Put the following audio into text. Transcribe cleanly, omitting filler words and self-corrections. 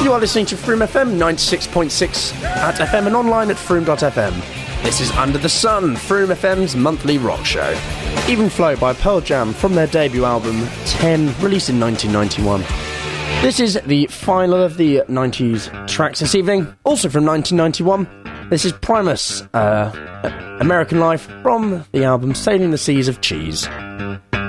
You are listening to Froome FM 96.6 at FM and online at froome.fm. This is Under the Sun, Froome FM's monthly rock show. Even Flow by Pearl Jam from their debut album 10, released in 1991. This is the final of the 90s tracks this evening, also from 1991. This is Primus, American Life, from the album Sailing the Seas of Cheese.